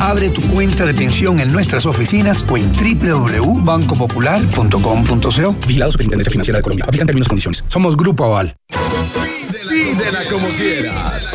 Abre tu cuenta de pensión en nuestras oficinas o en www.bancopopular.com.co. Vigilado Superintendencia Financiera de Colombia. Aplican términos y condiciones. Somos Grupo Aval. Pídela como quieras.